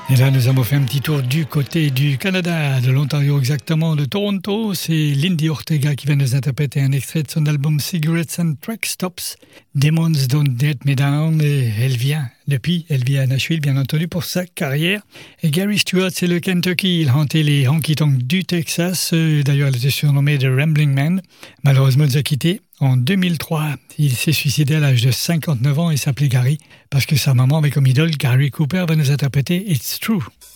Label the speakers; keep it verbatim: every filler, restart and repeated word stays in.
Speaker 1: Et là, nous avons fait un petit tour du côté du Canada, de l'Ontario exactement, de Toronto. C'est Lindy Ortega qui vient nous interpréter un extrait de son album Cigarettes and Truck Stops, Demons Don't Let Me Down. Et elle vient, depuis, elle vit à Nashville, bien entendu, pour sa carrière. Et Gary Stewart, c'est le Kentucky. Il hantait les honky-tonks du Texas. D'ailleurs, elle était surnommée The Rambling Man. Malheureusement, il nous a quittés. En deux mille trois, il s'est suicidé à l'âge de cinquante-neuf ans et s'appelait Gary parce que sa maman avait comme idole Gary Cooper va nous interpréter It's True.